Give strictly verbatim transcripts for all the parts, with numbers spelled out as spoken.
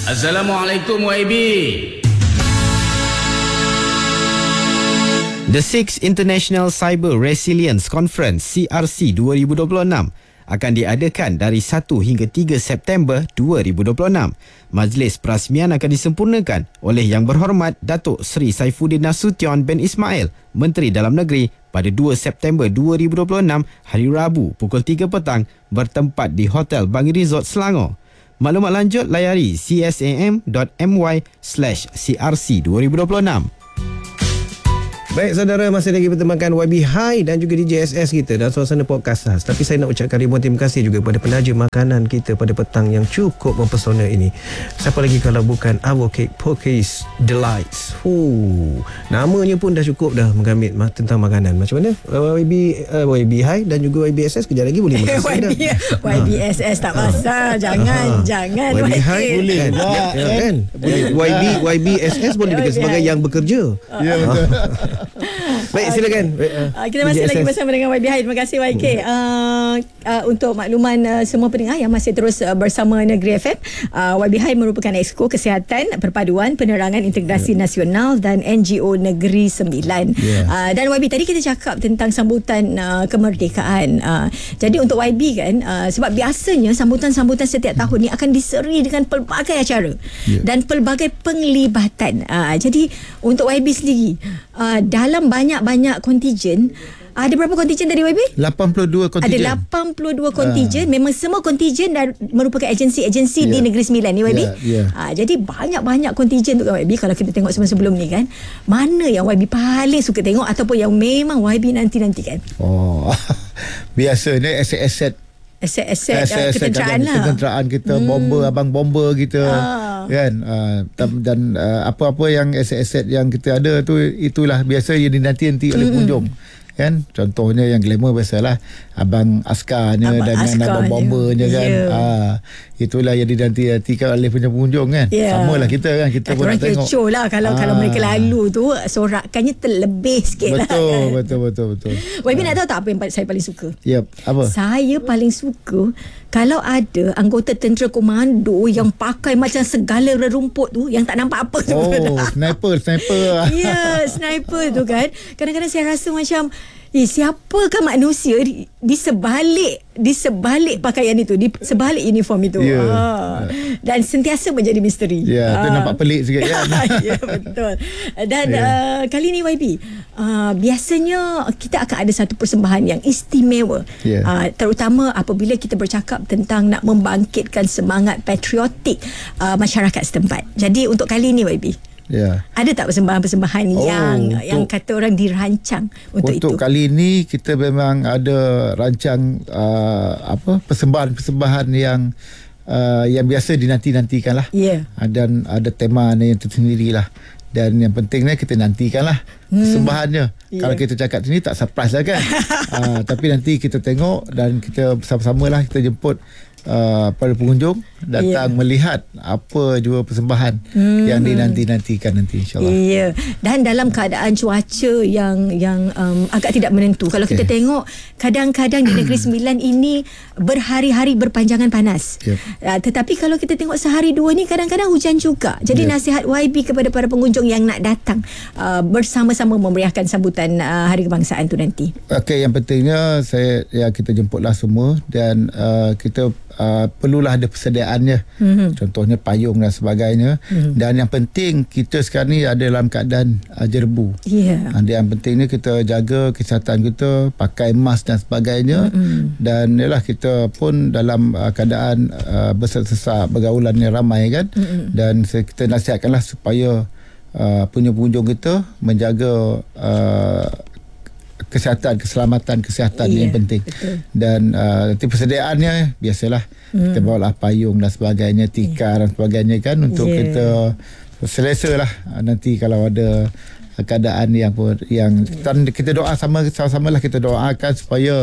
Assalamualaikum Y B. The Sixth International Cyber Resilience Conference C R C dua ribu dua puluh enam akan diadakan dari satu hingga tiga September dua ribu dua puluh enam. Majlis perasmian akan disempurnakan oleh Yang Berhormat Datuk Seri Saifuddin Nasution bin Ismail, Menteri Dalam Negeri, pada dua September dua ribu dua puluh enam, hari Rabu pukul tiga petang, bertempat di Hotel Bangi Resort Selangor. Maklumat lanjut layari csam dot my slash c r c dua ribu dua puluh enam. Baik saudara, masih lagi bertemakan Y B Hai dan juga D J S S kita dalam suasana podcast khas. Tapi saya nak ucapkan ribuan terima kasih juga kepada penaja makanan kita pada petang yang cukup mempesona ini. Siapa lagi kalau bukan Avocake Pokies Delights. Huh, namanya pun dah cukup dah mengambil tentang makanan. Macam mana Y B uh, Y B Hai dan juga Y B S S kejap lagi boleh makan Y B, dah. Y B S S tak pasal. Jangan, jangan. Y B Hai boleh kan? Ya, kan? Boleh. Y B Y B S S boleh dikatakan sebagai yang bekerja. Ya, betul. Baik, silakan. Uh, kita masih lagi bersama dengan Y B Hai. Terima kasih Y K uh, uh, untuk makluman uh, semua pendengar yang masih terus uh, bersama Negeri F M. uh, Y B Hai merupakan Exco Kesihatan, Perpaduan, Penerangan Integrasi yeah. Nasional dan N G O Negeri Sembilan. yeah. uh, Dan Y B, tadi kita cakap tentang sambutan uh, kemerdekaan. uh, Jadi untuk Y B kan, uh, sebab biasanya sambutan-sambutan setiap tahun ni akan diseri dengan pelbagai acara yeah. dan pelbagai penglibatan. uh, Jadi untuk Y B sendiri, uh, dalam banyak-banyak kontijen, ada berapa kontijen tadi Y B? lapan puluh dua kontijen. Ada lapan puluh dua kontijen. Uh. Memang semua kontijen dan merupakan agensi-agensi yeah. di Negeri Sembilan ni Y B. Yeah, yeah. Uh, jadi banyak-banyak kontijen tu Y B. Kalau kita tengok sebelum-sebelum ni kan, mana yang Y B paling suka tengok ataupun yang memang Y B nanti-nantikan? Oh, biasanya aset-aset aset-aset uh, ketenteraan lah. Ketenteraan kita, hmm. bomber, abang bomber kita. Uh. Kan uh, dan uh, apa-apa yang aset-aset yang kita ada tu, itulah biasa yang dinanti-nanti oleh pengunjung. Kan, contohnya yang glamour biasalah abang askarnya abang dengan askar abang bombernya kan. Yeah. Ah, itulah yang dinanti-nantikan oleh pengunjung kan. Yeah. Samalah kita kan, kita pun nak tengok. Kecoh lah kalau ah. kalau mereka lalu tu sorakannya terlebih sikit betul, lah. Betul, kan? betul, betul, betul. Y B ah. nak tahu tak apa yang saya paling suka? Yep, apa? Saya paling suka kalau ada anggota tentera komando yang pakai macam segala rerumput tu yang tak nampak apa tu. Oh, sniper, sniper. Ya, yeah, sniper tu kan. Kadang-kadang saya rasa macam, eh, siapakah manusia di, di sebalik di sebalik pakaian itu, di sebalik uniform itu. Yeah. Ah. Dan sentiasa menjadi misteri. Ya, yeah, tu ah. nampak pelik sikit kan. Ya, betul. Dan yeah. uh, kali ni Y B, uh, biasanya kita akan ada satu persembahan yang istimewa. Yeah. Uh, terutama apabila kita bercakap tentang nak membangkitkan semangat patriotik uh, masyarakat setempat. Jadi untuk kali ni Y B, yeah. ada tak persembahan-persembahan oh, yang untuk, yang kata orang dirancang untuk, untuk itu? Untuk kali ini kita memang ada rancang uh, apa persembahan-persembahan yang uh, yang biasa dinanti-nantikan lah. Yeah. Dan ada tema yang tersendiri lah. Dan yang pentingnya kita nantikanlah hmm. persembahannya. Yeah. Kalau kita cakap sini tak surprise lah kan. uh, tapi nanti kita tengok dan kita bersama-sama lah kita jemput Uh, para pengunjung datang yeah. melihat apa jua persembahan hmm. yang dinanti-nantikan nanti insyaAllah. Ya. Yeah. Dan dalam keadaan cuaca yang yang um, agak tidak menentu. Kalau okay. kita tengok kadang-kadang di Negeri Sembilan ini berhari-hari berpanjangan panas. Yep. Uh, tetapi kalau kita tengok sehari dua ni kadang-kadang hujan juga. Jadi yep. nasihat Y B kepada para pengunjung yang nak datang uh, bersama-sama memeriahkan sambutan uh, Hari Kebangsaan tu nanti. Okey, yang pentingnya saya ya kita jemputlah semua dan uh, kita Uh, perlulah ada persediaannya, mm-hmm. contohnya payung dan sebagainya, mm-hmm. dan yang penting kita sekarang ni ada dalam keadaan uh, jerbu. Yeah. uh, yang pentingnya kita jaga kesihatan kita, pakai mask dan sebagainya, mm-hmm. dan yalah kita pun dalam uh, keadaan uh, bersesak bergaulan yang ramai kan, mm-hmm. dan kita nasihatkanlah supaya uh, pengunjung kita menjaga uh, kesihatan, keselamatan kesihatan yeah, yang penting. Betul. Dan uh, nanti persediaannya biasalah hmm. kita bawa lah payung dan sebagainya, tikar yeah. dan sebagainya kan untuk yeah. kita selesa lah nanti kalau ada keadaan yang yang yeah. kita doa sama sama lah kita doakan supaya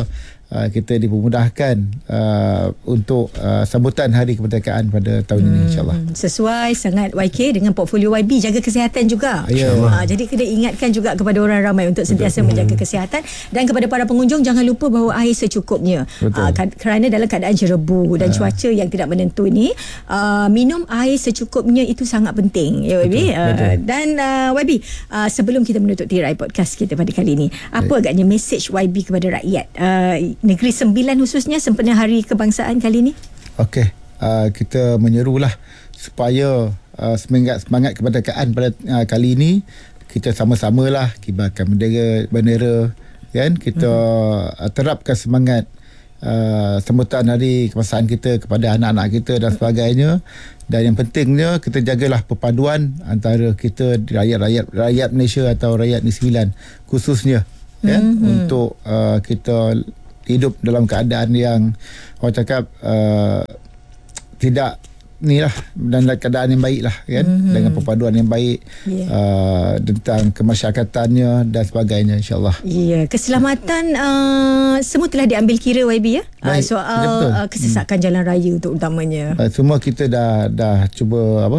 uh, kita dipermudahkan uh, untuk uh, sambutan Hari Kemerdekaan pada tahun hmm. ini, insyaAllah. Sesuai sangat Y K dengan portfolio Y B, jaga kesihatan juga. Ya, uh, jadi kena ingatkan juga kepada orang ramai untuk sentiasa Betul. menjaga kesihatan, dan kepada para pengunjung jangan lupa bawa air secukupnya. Uh, kerana dalam keadaan jerebu dan uh. cuaca yang tidak menentu ni, uh, minum air secukupnya itu sangat penting, ya Y B. Uh, dan uh, Y B, uh, sebelum kita menutup tirai podcast kita pada kali ini, apa Baik. agaknya message Y B kepada rakyat uh, Negeri Sembilan khususnya sempena Hari Kebangsaan kali ini? Okey, uh, kita menyerulah supaya uh, semangat semangat kemerdekaan pada uh, kali ini kita sama-samalah kibarkan bendera bendera kan, kita hmm. uh, terapkan semangat uh, sambutan Hari Kebangsaan kita kepada anak-anak kita dan sebagainya. Dan yang pentingnya kita jagalah perpaduan antara kita rakyat-rakyat rakyat Malaysia atau rakyat Negeri Sembilan khususnya kan, mm-hmm. untuk uh, kita hidup dalam keadaan yang orang cakap uh, tidak ni lah, dan keadaan yang baik lah kan, mm-hmm. dengan perpaduan yang baik, yeah. uh, tentang kemasyarakatannya dan sebagainya, insyaAllah. Ya, yeah. keselamatan uh, semua telah diambil kira Y B ya, uh, soal uh, kesesakan hmm. jalan raya terutamanya. Uh, semua kita dah dah cuba apa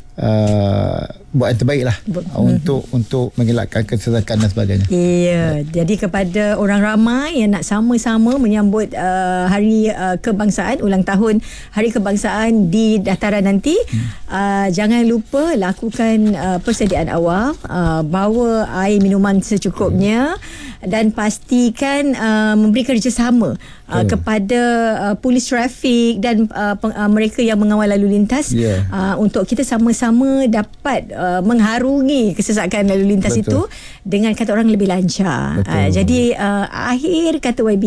Uh, buat yang terbaik lah uh, untuk untuk mengelakkan kesesakan dan sebagainya. Ya, yeah. jadi kepada orang ramai yang nak sama-sama menyambut uh, Hari uh, Kebangsaan, ulang tahun Hari Kebangsaan di dataran nanti, hmm. uh, jangan lupa lakukan uh, persediaan awal, uh, bawa air minuman secukupnya, hmm. dan pastikan uh, memberi kerjasama uh, hmm. kepada uh, polis trafik dan uh, peng, uh, mereka yang mengawal lalu lintas, yeah. uh, untuk kita sama-sama sama dapat uh, mengharungi kesesakan lalu lintas Betul. itu dengan kata orang lebih lancar. Uh, jadi uh, akhir kata Y B,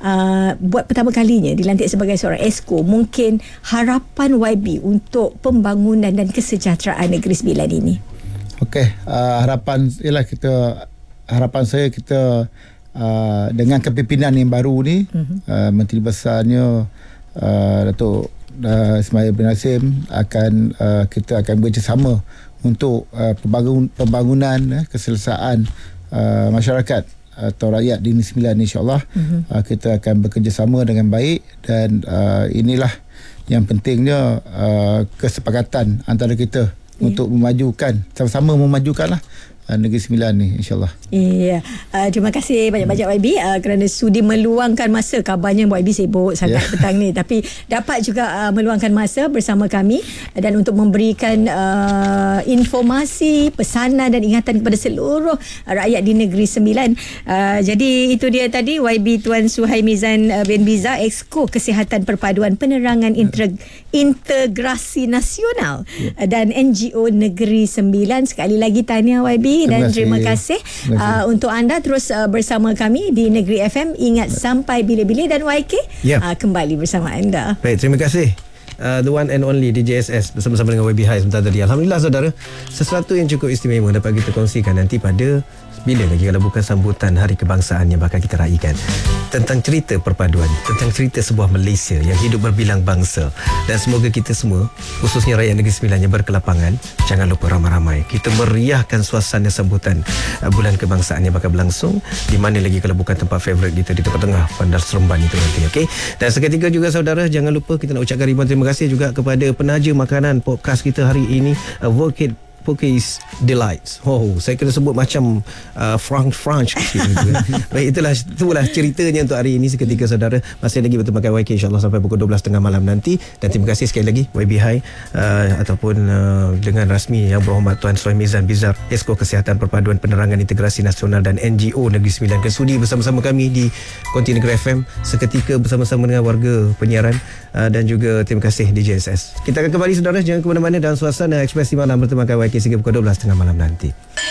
uh, buat pertama kalinya dilantik sebagai seorang Esko, mungkin harapan Y B untuk pembangunan dan kesejahteraan Negeri Sembilan ini. Okey, uh, harapan ialah kita harapan saya kita uh, dengan kepimpinan yang baru ni, uh-huh. uh, Menteri Besarnya uh, Datuk Uh, Ismail bin Hasim akan uh, kita akan bekerjasama untuk uh, pembangun, pembangunan uh, keselesaan uh, masyarakat atau rakyat di Negeri Sembilan, insyaAllah. Mm-hmm. uh, kita akan bekerjasama dengan baik, dan uh, inilah yang pentingnya, uh, kesepakatan antara kita yeah. untuk memajukan, sama-sama memajukanlah Negeri Sembilan ni, insyaAllah. Iya, yeah. uh, terima kasih banyak-banyak Y B uh, kerana sudi meluangkan masa. Kabarnya Y B sibuk sangat yeah. petang ni, tapi dapat juga uh, meluangkan masa bersama kami dan untuk memberikan uh, informasi, pesanan dan ingatan kepada seluruh rakyat di Negeri Sembilan. Uh, jadi itu dia tadi Y B Tuan Suhaimizan uh, bin Biza, Exco Kesihatan Perpaduan Penerangan yeah. Integrasi Nasional yeah. dan N G O Negeri Sembilan. Sekali lagi tahniah Y B. Dan terima kasih, terima kasih. Uh, untuk anda terus uh, bersama kami di Negeri F M. Ingat sampai bila-bila, dan Y K yep. uh, kembali bersama anda. Baik, terima kasih. Uh, the one and only D J S S bersama-sama dengan Y B Hai sebentar tadi. Alhamdulillah saudara, sesuatu yang cukup istimewa dapat kita kongsikan nanti pada bila lagi kalau bukan sambutan Hari Kebangsaan yang bakal kita raikan, tentang cerita perpaduan, tentang cerita sebuah Malaysia yang hidup berbilang bangsa. Dan semoga kita semua, khususnya rakyat Negeri Sembilan yang berkelapangan, jangan lupa ramai-ramai kita meriahkan suasana sambutan uh, bulan kebangsaan yang bakal berlangsung di mana lagi kalau bukan tempat favourite kita di tengah-tengah Bandar Seremban itu nanti. Okay? Dan seketika juga saudara, jangan lupa kita nak ucapkan ribuan terima kasih juga kepada penaja makanan podcast kita hari ini, uh, Volcade Poke's Delights. Oh, saya kena sebut macam uh, French French sikit. Baik, itulah itulah ceritanya untuk hari ini. Seketika saudara, masih lagi bersama Y K, insyaAllah sampai pukul dua belas tiga puluh malam nanti. Dan terima kasih sekali lagi Y B Hai uh, ataupun uh, dengan rasmi Yang Berhormat Tuan Suhaimizan Bizar, Esko Kesihatan Perpaduan Penerangan Integrasi Nasional dan N G O Negeri Sembilan, kesudi bersama-sama kami di Konti Negeri F M seketika bersama-sama dengan warga penyiaran, uh, dan juga terima kasih D J S S. Kita akan kembali saudara, jangan ke mana-mana dalam suasana ekspresi malam bertemakan Y K sehingga pukul dua belas tiga puluh malam nanti.